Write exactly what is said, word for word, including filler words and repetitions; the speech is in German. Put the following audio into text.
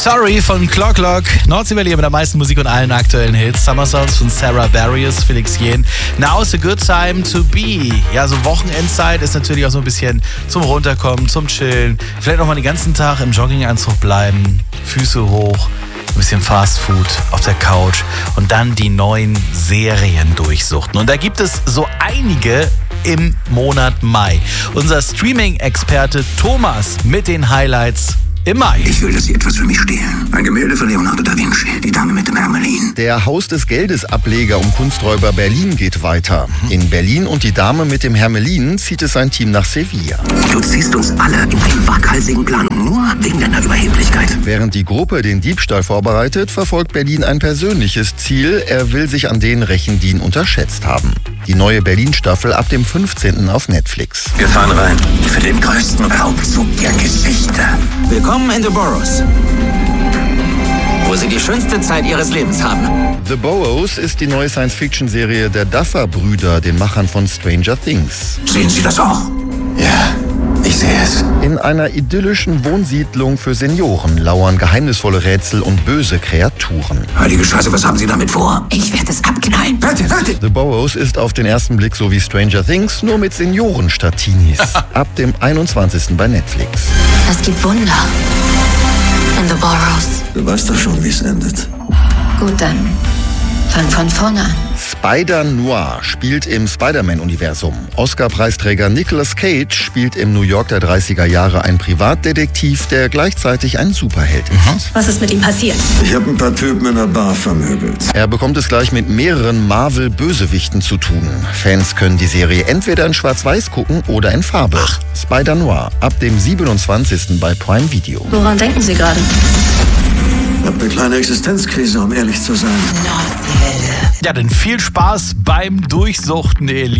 Sorry von Clock Clock. Nordseewelle mit der meisten Musik und allen aktuellen Hits. Summer Songs von Sarah Bareilles, Felix Jähn. Now's a good time to be. Ja, so Wochenendzeit ist natürlich auch so ein bisschen zum Runterkommen, zum Chillen. Vielleicht auch mal den ganzen Tag im Jogginganzug bleiben, Füße hoch, ein bisschen Fast Food auf der Couch und dann die neuen Serien durchsuchten. Und da gibt es so einige im Monat Mai. Unser Streaming-Experte Thomas mit den Highlights im Mai. Ich will, dass Sie etwas für mich stehlen. Ein Gemälde von Leonardo da Vinci, die Dame mit dem Hermelin. Der Haus des Geldes Ableger um Kunsträuber Berlin geht weiter. In Berlin und die Dame mit dem Hermelin zieht es sein Team nach Sevilla. Du ziehst uns alle in einen waghalsigen Plan, nur wegen deiner Überheblichkeit. Während die Gruppe den Diebstahl vorbereitet, verfolgt Berlin ein persönliches Ziel. Er will sich an den rächen, die ihn unterschätzt haben. Die neue Berlin-Staffel ab dem fünfzehnten auf Netflix. Wir fahren rein. Für den größten Raubzug der Geschichte. Willkommen in The Boroughs, wo Sie die schönste Zeit Ihres Lebens haben. The Boroughs ist die neue Science-Fiction-Serie der Duffer-Brüder, den Machern von Stranger Things. Sehen Sie das auch? Ja, ich sehe es. In einer idyllischen Wohnsiedlung für Senioren lauern geheimnisvolle Rätsel und böse Kreaturen. Heilige Scheiße, was haben Sie damit vor? Ich werde es abknallen. Warte, warte! The Boroughs ist auf den ersten Blick so wie Stranger Things, nur mit Senioren statt Teenies. Ab dem einundzwanzigsten bei Netflix. Es gibt Wunder in The Boroughs. Du weißt doch schon, wie es endet. Gut, dann fang von vorne an. Spider-Noir spielt im Spider-Man-Universum. Oscar-Preisträger Nicolas Cage spielt im New York der dreißiger Jahre einen Privatdetektiv, der gleichzeitig ein Superheld ist. Was ist mit ihm passiert? Ich habe ein paar Typen in der Bar vermöbelt. Er bekommt es gleich mit mehreren Marvel-Bösewichten zu tun. Fans können die Serie entweder in Schwarz-Weiß gucken oder in Farbe. Spider-Noir ab dem siebenundzwanzigsten bei Prime Video. Woran denken Sie gerade? Ich habe eine kleine Existenzkrise, um ehrlich zu sein. Ja, dann viel Spaß beim Durchsuchten, ihr Lieben.